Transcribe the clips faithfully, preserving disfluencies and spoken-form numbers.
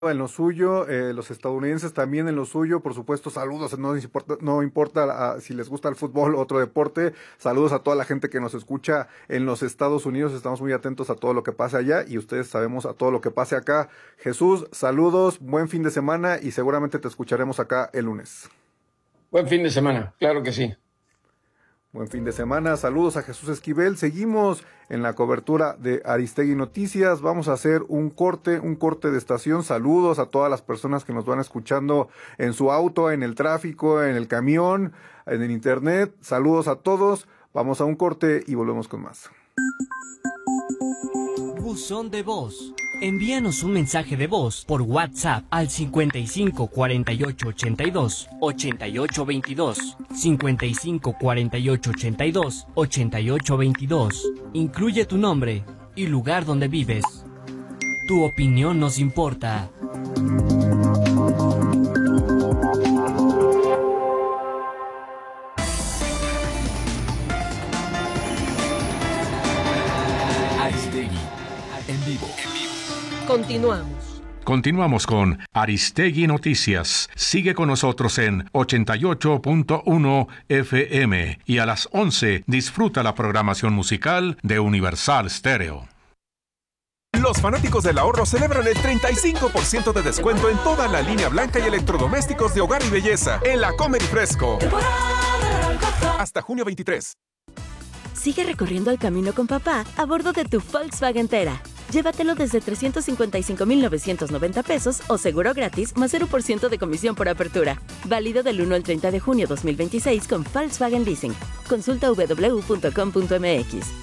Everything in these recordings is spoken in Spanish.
en lo suyo, eh, los estadounidenses también en lo suyo, por supuesto, saludos, no importa, no importa uh, si les gusta el fútbol o otro deporte, saludos a toda la gente que nos escucha en los Estados Unidos, estamos muy atentos a todo lo que pase allá y ustedes sabemos a todo lo que pase acá. Jesús, saludos, buen fin de semana y seguramente te escucharemos acá el lunes. Buen fin de semana, claro que sí. Buen fin de semana, saludos a Jesús Esquivel, seguimos en la cobertura de Aristegui Noticias, vamos a hacer un corte, un corte de estación, saludos a todas las personas que nos van escuchando en su auto, en el tráfico, en el camión, en el internet, saludos a todos, vamos a un corte y volvemos con más. Buzón de voz. Envíanos un mensaje de voz por WhatsApp al cincuenta y cinco cuarenta y ocho ochenta y dos ochenta y ocho veintidós, cincuenta y cinco cuarenta y ocho ochenta y dos ochenta y ocho veintidós. Incluye tu nombre y lugar donde vives. Tu opinión nos importa. Aristegui, en vivo. Continuamos. Continuamos con Aristegui Noticias. Sigue con nosotros en ochenta y ocho punto uno F M y a las once disfruta la programación musical de Universal Stereo. Los fanáticos del ahorro celebran el treinta y cinco por ciento de descuento en toda la línea blanca y electrodomésticos de hogar y belleza en la Comer y Fresco. Hasta junio veintitrés. Sigue recorriendo el camino con papá a bordo de tu Volkswagen Tera. Llévatelo desde trescientos cincuenta y cinco mil novecientos noventa pesos o seguro gratis más cero por ciento de comisión por apertura. Válido del uno al treinta de junio dos mil veintiséis con Volkswagen Leasing. Consulta doble u doble u doble u punto com punto m x.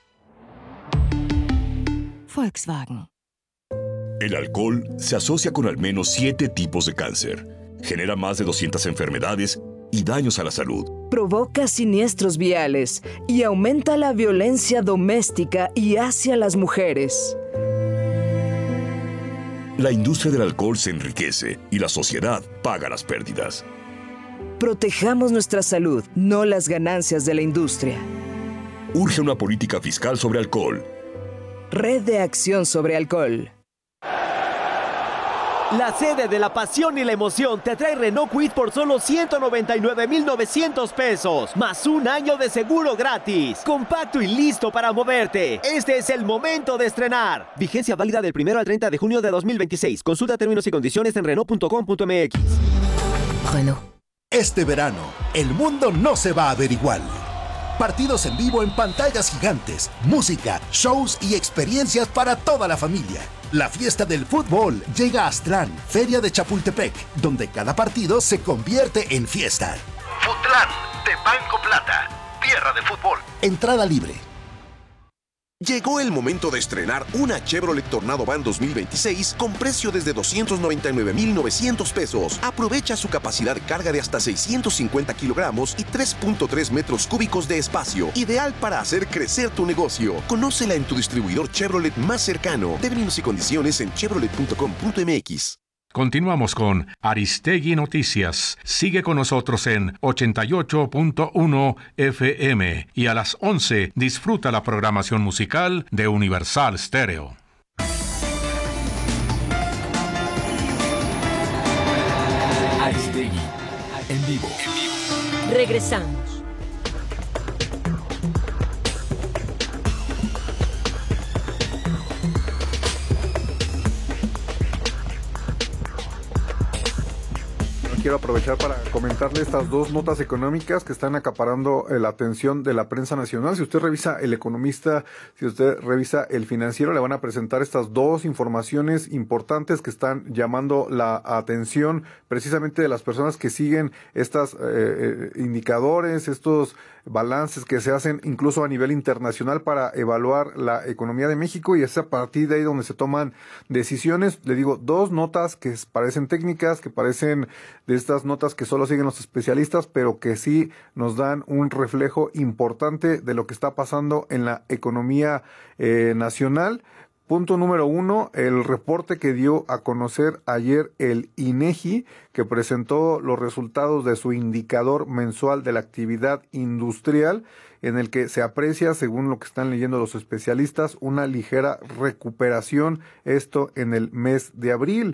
Volkswagen. El alcohol se asocia con al menos siete tipos de cáncer. Genera más de doscientas enfermedades y daños a la salud. Provoca siniestros viales y aumenta la violencia doméstica y hacia las mujeres. La industria del alcohol se enriquece y la sociedad paga las pérdidas. Protejamos nuestra salud, no las ganancias de la industria. Urge una política fiscal sobre alcohol. Red de Acción sobre Alcohol. La sede de la pasión y la emoción te trae Renault Kwid por solo ciento noventa y nueve mil novecientos pesos, más un año de seguro gratis. Compacto y listo para moverte. Este es el momento de estrenar. Vigencia válida del primero al treinta de junio de dos mil veintiséis. Consulta términos y condiciones en Renault punto com punto m x. Renault. Este verano, el mundo no se va a ver igual. Partidos en vivo en pantallas gigantes, música, shows y experiencias para toda la familia. La fiesta del fútbol llega a Aztlán, Feria de Chapultepec, donde cada partido se convierte en fiesta. Futlán, de Banco Plata, tierra de fútbol. Entrada libre. Llegó el momento de estrenar una Chevrolet Tornado Van dos mil veintiséis con precio desde doscientos noventa y nueve mil novecientos pesos. Aprovecha su capacidad de carga de hasta seiscientos cincuenta kilogramos y tres punto tres metros cúbicos de espacio. Ideal para hacer crecer tu negocio. Conócela en tu distribuidor Chevrolet más cercano. Términos y condiciones en chevrolet punto com punto m x. Continuamos con Aristegui Noticias. Sigue con nosotros en ochenta y ocho punto uno F M y a las once disfruta la programación musical de Universal Stereo. Aristegui, en vivo. Regresamos. Quiero aprovechar para comentarle estas dos notas económicas que están acaparando la atención de la prensa nacional. Si usted revisa El Economista, si usted revisa El Financiero, le van a presentar estas dos informaciones importantes que están llamando la atención precisamente de las personas que siguen estos eh, indicadores, estos balances que se hacen incluso a nivel internacional para evaluar la economía de México, y es a partir de ahí donde se toman decisiones. Le digo, dos notas que parecen técnicas, que parecen de estas notas que solo siguen los especialistas, pero que sí nos dan un reflejo importante de lo que está pasando en la economía eh, nacional. Punto número uno, el reporte que dio a conocer ayer el INEGI, que presentó los resultados de su indicador mensual de la actividad industrial, en el que se aprecia, según lo que están leyendo los especialistas, una ligera recuperación, esto en el mes de abril.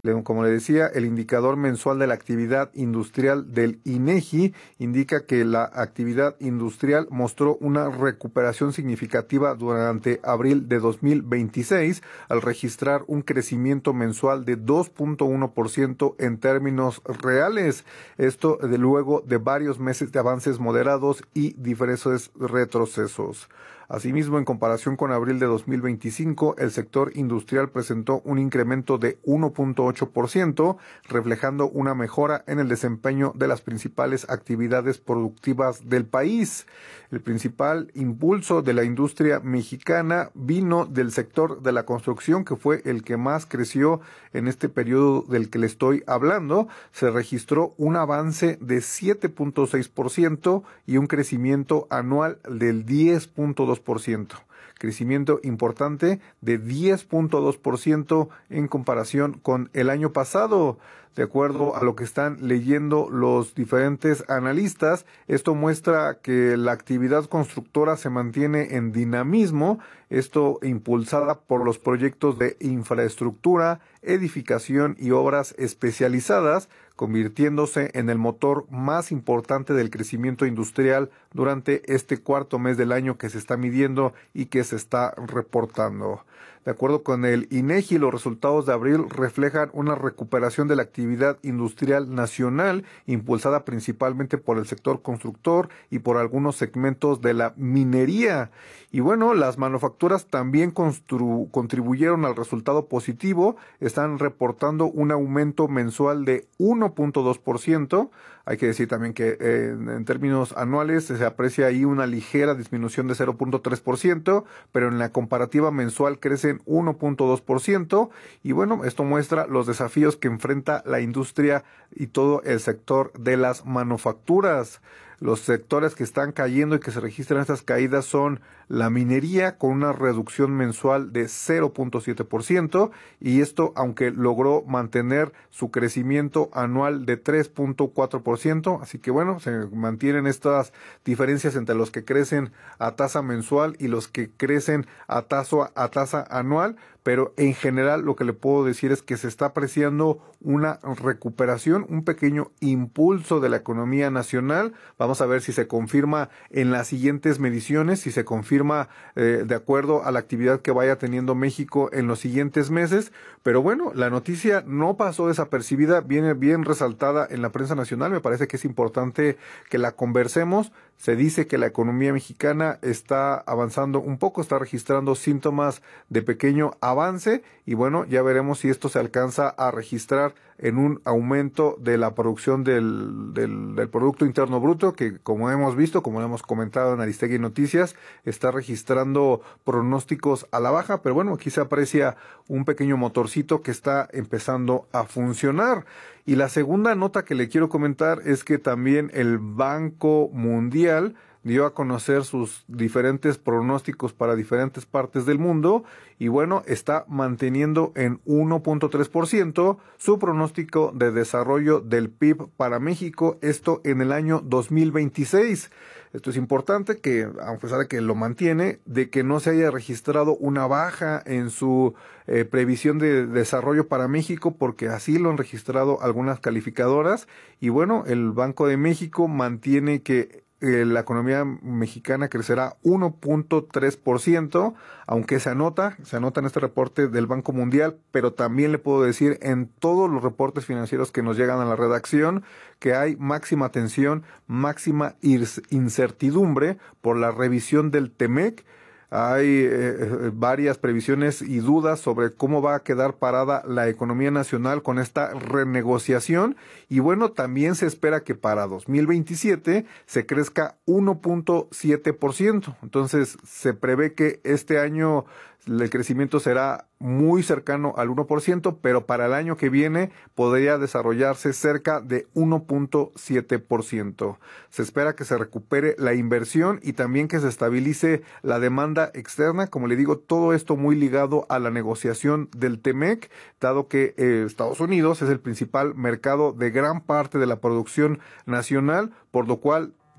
Como le decía, el indicador mensual de la actividad industrial del INEGI indica que la actividad industrial mostró una recuperación significativa durante abril de dos mil veintiséis al registrar un crecimiento mensual de dos punto uno por ciento en términos reales. Esto de luego de varios meses de avances moderados y diferentes retrocesos. Asimismo, en comparación con abril de dos mil veinticinco, el sector industrial presentó un incremento de uno punto ocho por ciento, reflejando una mejora en el desempeño de las principales actividades productivas del país. El principal impulso de la industria mexicana vino del sector de la construcción, que fue el que más creció en este periodo del que le estoy hablando. Se registró un avance de siete punto seis por ciento y un crecimiento anual del diez punto dos por ciento. Crecimiento importante de diez punto dos por ciento en comparación con el año pasado. De acuerdo a lo que están leyendo los diferentes analistas, esto muestra que la actividad constructora se mantiene en dinamismo, esto impulsada por los proyectos de infraestructura, edificación y obras especializadas, convirtiéndose en el motor más importante del crecimiento industrial durante este cuarto mes del año que se está midiendo y que se está reportando. De acuerdo con el INEGI, los resultados de abril reflejan una recuperación de la actividad industrial nacional, impulsada principalmente por el sector constructor y por algunos segmentos de la minería. Y bueno, las manufacturas también constru- contribuyeron al resultado positivo, están reportando un aumento mensual de uno punto dos por ciento. Hay que decir también que eh, en términos anuales se aprecia ahí una ligera disminución de cero punto tres por ciento, pero en la comparativa mensual crecen uno punto dos por ciento. Y bueno, esto muestra los desafíos que enfrenta la industria y todo el sector de las manufacturas. Los sectores que están cayendo y que se registran estas caídas son la minería, con una reducción mensual de cero punto siete por ciento, y esto aunque logró mantener su crecimiento anual de tres punto cuatro por ciento. Así que bueno, se mantienen estas diferencias entre los que crecen a tasa mensual y los que crecen a tasa, a tasa anual. Pero en general lo que le puedo decir es que se está apreciando una recuperación, un pequeño impulso de la economía nacional. Vamos a ver si se confirma en las siguientes mediciones, si se confirma eh, de acuerdo a la actividad que vaya teniendo México en los siguientes meses. Pero bueno, la noticia no pasó desapercibida, viene bien resaltada en la prensa nacional. Me parece que es importante que la conversemos. Se dice que la economía mexicana está avanzando un poco, está registrando síntomas de pequeño avance, y bueno, ya veremos si esto se alcanza a registrar en un aumento de la producción del, del, del Producto Interno Bruto, que como hemos visto, como hemos comentado en Aristegui Noticias, está registrando pronósticos a la baja, pero bueno, aquí se aprecia un pequeño motorcito que está empezando a funcionar. Y la segunda nota que le quiero comentar es que también el Banco Mundial dio a conocer sus diferentes pronósticos para diferentes partes del mundo, y bueno, está manteniendo en uno punto tres por ciento su pronóstico de desarrollo del P I B para México, esto en el año dos mil veintiséis. Esto es importante, que a pesar de que lo mantiene, de que no se haya registrado una baja en su eh, previsión de desarrollo para México, porque así lo han registrado algunas calificadoras. Y bueno, el Banco de México mantiene que Eh, la economía mexicana crecerá uno punto tres por ciento, aunque se anota, se anota en este reporte del Banco Mundial, pero también le puedo decir en todos los reportes financieros que nos llegan a la redacción que hay máxima tensión, máxima incertidumbre por la revisión del TEMEC. Hay eh, varias previsiones y dudas sobre cómo va a quedar parada la economía nacional con esta renegociación. Y bueno, también se espera que para dos mil veintisiete se crezca uno punto siete por ciento. Entonces se prevé que este año el crecimiento será muy cercano al uno por ciento, pero para el año que viene podría desarrollarse cerca de uno punto siete por ciento. Se espera que se recupere la inversión y también que se estabilice la demanda externa. Como le digo, todo esto muy ligado a la negociación del TEMEC, dado que eh, Estados Unidos es el principal mercado de gran parte de la producción nacional, por lo cual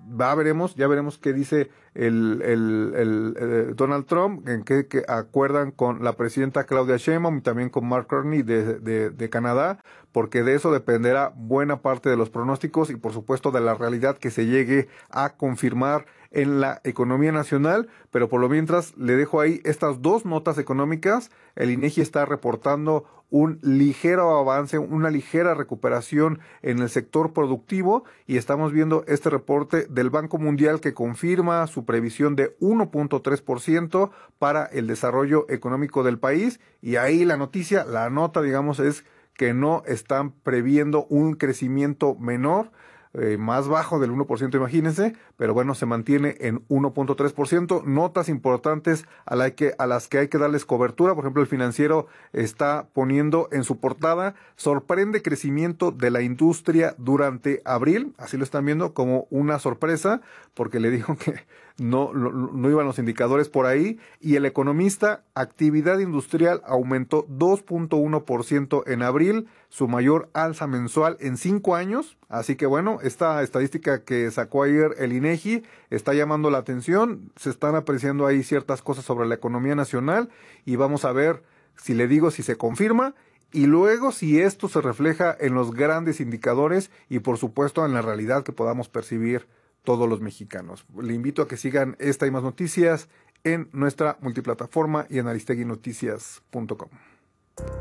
va veremos, ya veremos qué dice el, el, el, el Donald Trump, en qué que acuerdan con la presidenta Claudia Sheinbaum y también con Mark Carney de, de, de Canadá, porque de eso dependerá buena parte de los pronósticos y por supuesto de la realidad que se llegue a confirmar en la economía nacional. Pero por lo mientras le dejo ahí estas dos notas económicas. El INEGI está reportando un ligero avance, una ligera recuperación en el sector productivo, y estamos viendo este reporte del Banco Mundial que confirma su previsión de uno punto tres por ciento para el desarrollo económico del país. Y ahí la noticia, la nota, digamos, es que no están previendo un crecimiento menor, Eh, más bajo del uno por ciento, imagínense, pero bueno, se mantiene en uno punto tres por ciento. Notas importantes a, la que, a las que hay que darles cobertura. Por ejemplo, el Financiero está poniendo en su portada: sorprende crecimiento de la industria durante abril. Así lo están viendo como una sorpresa, porque le dijo que no, no, no iban los indicadores por ahí. Y el Economista: actividad industrial aumentó dos punto uno por ciento en abril, su mayor alza mensual en cinco años. Así que bueno, esta estadística que sacó ayer el INEGI está llamando la atención. Se están apreciando ahí ciertas cosas sobre la economía nacional, y vamos a ver, si le digo, si se confirma, y luego si esto se refleja en los grandes indicadores y por supuesto en la realidad que podamos percibir todos los mexicanos. Le invito a que sigan esta y más noticias en nuestra multiplataforma y en aristegui noticias punto com.